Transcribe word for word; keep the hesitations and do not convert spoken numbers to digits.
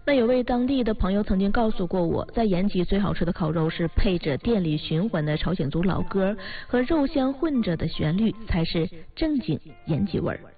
那有位当地的朋友曾经告诉过我，在延吉最好吃的烤肉是配着店里循环的朝鲜族老歌和肉香混着的旋律，才是正经延吉味儿。